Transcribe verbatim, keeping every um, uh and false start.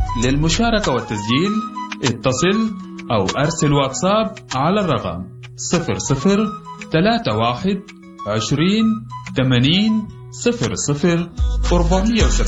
للمشاركة والتسجيل اتصل أو أرسل واتساب على الرقم صفر صفر ثلاثة واحد عشرين ثمانين صفر صفر أربعمية وسبعين.